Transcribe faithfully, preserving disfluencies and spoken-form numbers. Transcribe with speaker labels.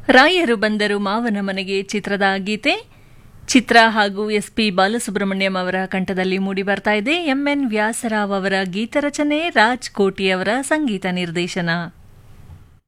Speaker 1: ರಾಯರು ಬಂದರು ಮಾವನ ಮನೆಗೆ ಚಿತ್ರದ ಗೀತೆ ಚಿತ್ರ ಹಾಗೂ ಎಸ್ ಪಿ ಬಾಲಸುಬ್ರಹ್ಮಣ್ಯಂ ಅವರ ಕಂಠದಲ್ಲಿ ಮೂಡಿ ಬರ್ತಾ ಇದೆ. ಎಂ ಎನ್ ವ್ಯಾಸರಾವ್ ಅವರ ಗೀತರಚನೆ, ರಾಜ್ ಕೋಟಿ ಅವರ ಸಂಗೀತ ನಿರ್ದೇಶನ.